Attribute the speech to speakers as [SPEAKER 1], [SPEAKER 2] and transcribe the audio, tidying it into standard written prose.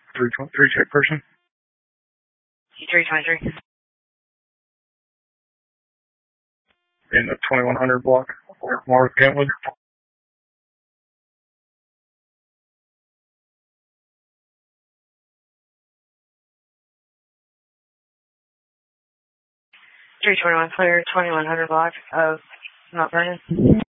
[SPEAKER 1] 323 check person.
[SPEAKER 2] 323.
[SPEAKER 1] In the 2100 block, Mark Kentwood.
[SPEAKER 2] 321 clear, 2100 block of Mount Vernon.